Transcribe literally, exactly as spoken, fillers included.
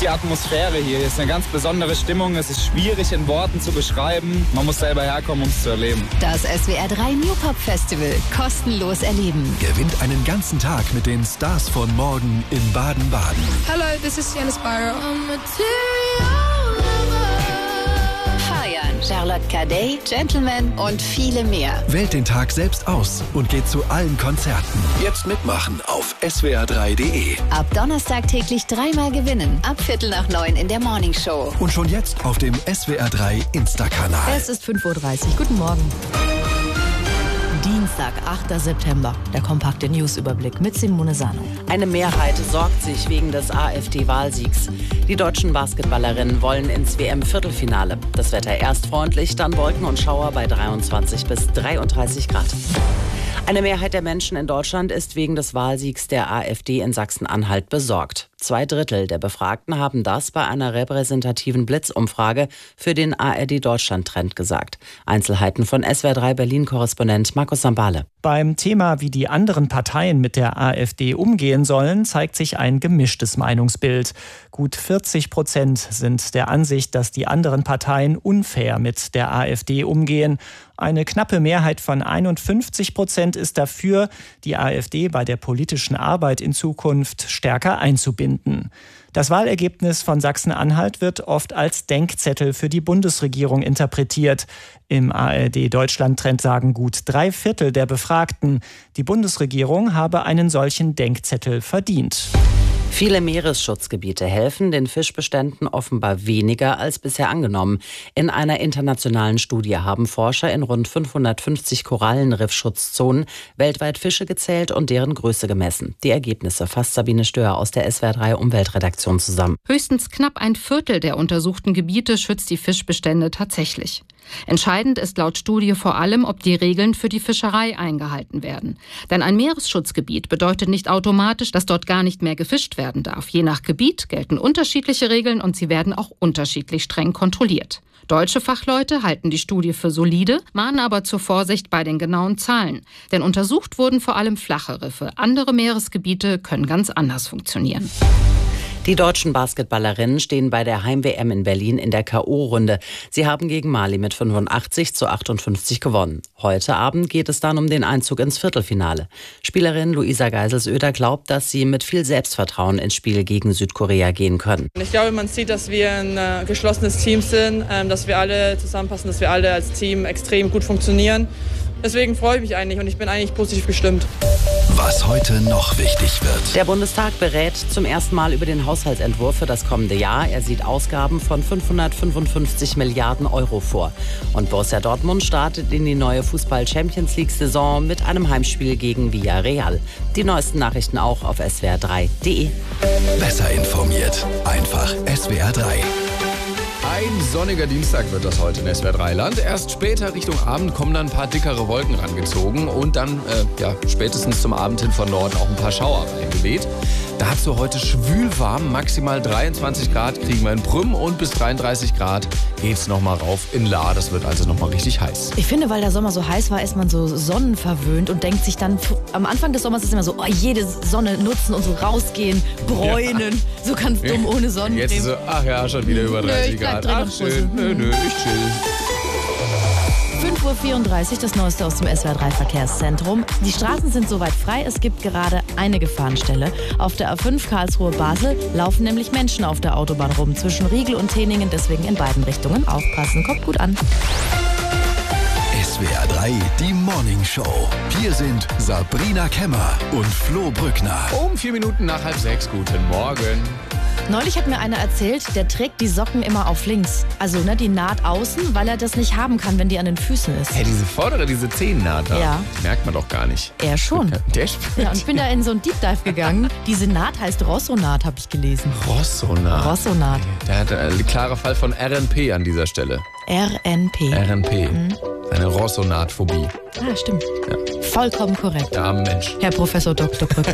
die Atmosphäre hier. Hier ist eine ganz besondere Stimmung. Es ist schwierig in Worten zu beschreiben. Man muss selber herkommen, um es zu erleben. Das S W R drei New Pop Festival. Kostenlos erleben. Gewinnt einen ganzen Tag mit den Stars von morgen in Baden-Baden. Hello, this is Sienna Spyro. Feiern, Charlotte Cadet, Gentleman und viele mehr. Wählt den Tag selbst aus und geht zu allen Konzerten. Jetzt mitmachen auf S W R drei punkt de. Ab Donnerstag täglich dreimal gewinnen. Ab Viertel nach neun in der Morning Show. Und schon jetzt auf dem S W R drei Insta-Kanal. Es ist fünf Uhr dreißig. Guten Morgen. Dienstag, achter September. Der kompakte Newsüberblick mit Simone Sano. Eine Mehrheit sorgt sich wegen des AfD-Wahlsiegs. Die deutschen Basketballerinnen wollen ins W M-Viertelfinale. Das Wetter erst freundlich, dann Wolken und Schauer bei dreiundzwanzig bis dreiunddreißig Grad. Eine Mehrheit der Menschen in Deutschland ist wegen des Wahlsiegs der AfD in Sachsen-Anhalt besorgt. Zwei Drittel der Befragten haben das bei einer repräsentativen Blitzumfrage für den A R D-Deutschland-Trend gesagt. Einzelheiten von S W R drei Berlin-Korrespondent Markus Sambale. Beim Thema, wie die anderen Parteien mit der AfD umgehen sollen, zeigt sich ein gemischtes Meinungsbild. Gut vierzig Prozent sind der Ansicht, dass die anderen Parteien unfair mit der AfD umgehen. Eine knappe Mehrheit von einundfünfzig Prozent ist dafür, die AfD bei der politischen Arbeit in Zukunft stärker einzubinden. Das Wahlergebnis von Sachsen-Anhalt wird oft als Denkzettel für die Bundesregierung interpretiert. Im A R D-Deutschland-Trend sagen gut drei Viertel der Befragten, die Bundesregierung habe einen solchen Denkzettel verdient. Viele Meeresschutzgebiete helfen den Fischbeständen offenbar weniger als bisher angenommen. In einer internationalen Studie haben Forscher in rund fünfhundertfünfzig Korallenriffschutzzonen weltweit Fische gezählt und deren Größe gemessen. Die Ergebnisse fasst Sabine Stör aus der S W R drei Umweltredaktion zusammen. Höchstens knapp ein Viertel der untersuchten Gebiete schützt die Fischbestände tatsächlich. Entscheidend ist laut Studie vor allem, ob die Regeln für die Fischerei eingehalten werden. Denn ein Meeresschutzgebiet bedeutet nicht automatisch, dass dort gar nicht mehr gefischt werden darf. Je nach Gebiet gelten unterschiedliche Regeln und sie werden auch unterschiedlich streng kontrolliert. Deutsche Fachleute halten die Studie für solide, mahnen aber zur Vorsicht bei den genauen Zahlen. Denn untersucht wurden vor allem flache Riffe. Andere Meeresgebiete können ganz anders funktionieren. Die deutschen Basketballerinnen stehen bei der Heim-W M in Berlin in der K O-Runde. Sie haben gegen Mali mit fünfundachtzig zu achtundfünfzig gewonnen. Heute Abend geht es dann um den Einzug ins Viertelfinale. Spielerin Luisa Geisels-Oeder glaubt, dass sie mit viel Selbstvertrauen ins Spiel gegen Südkorea gehen können. Ich glaube, man sieht, dass wir ein äh, geschlossenes Team sind, ähm, dass wir alle zusammenpassen, dass wir alle als Team extrem gut funktionieren. Deswegen freue ich mich eigentlich und ich bin eigentlich positiv gestimmt. Was heute noch wichtig wird. Der Bundestag berät zum ersten Mal über den Haushaltsentwurf für das kommende Jahr. Er sieht Ausgaben von fünfhundertfünfundfünfzig Milliarden Euro vor. Und Borussia Dortmund startet in die neue Fußball-Champions-League-Saison mit einem Heimspiel gegen Villarreal. Die neuesten Nachrichten auch auf S W R drei punkt de. Besser informiert. Einfach S W R drei. Ein sonniger Dienstag wird das heute in S W R drei Land. Erst später Richtung Abend kommen dann ein paar dickere Wolken rangezogen und dann äh, ja, spätestens zum Abend hin von Norden auch ein paar Schauer reingeweht. Dazu heute schwül warm, maximal dreiundzwanzig Grad kriegen wir in Prüm und bis dreiunddreißig Grad geht's nochmal rauf in Lahr. Das wird also nochmal richtig heiß. Ich finde, weil der Sommer so heiß war, ist man so sonnenverwöhnt und denkt sich dann, am Anfang des Sommers ist immer so, oh, jede Sonne nutzen und so rausgehen, bräunen, ja. So ganz dumm ohne Sonnencreme. Jetzt ist so, ach ja, schon wieder über dreißig Grad. Ach schön, nö, nö, ich chill. fünf Uhr vierunddreißig, das Neueste aus dem S W R drei Verkehrszentrum. Die Straßen sind soweit frei, es gibt gerade eine Gefahrenstelle. Auf der A fünf Karlsruhe-Basel laufen nämlich Menschen auf der Autobahn rum, zwischen Riegel und Teningen, deswegen in beiden Richtungen aufpassen. Kommt gut an. S W R drei, die Morning Show. Hier sind Sabrina Kemmer und Flo Brückner. Um vier Minuten nach halb sechs, guten Morgen. Neulich hat mir einer erzählt, der trägt die Socken immer auf links. Also ne, die Naht außen, weil er das nicht haben kann, wenn die an den Füßen ist. Hey, diese vordere, diese Zehennaht da, ja. Die merkt man doch gar nicht. Er schon. Der ja, und ich bin da in so einen Deep Dive gegangen. Diese Naht heißt Rossonat, habe ich gelesen. Rossonat? Rossonat. Der hat ein klarer Fall von R N P an dieser Stelle. R N P. R N P. Mhm. Eine Rossonat-Phobie. Ah, stimmt. Ja. Vollkommen korrekt. Ja, Mensch. Herr Professor Doktor Brückner.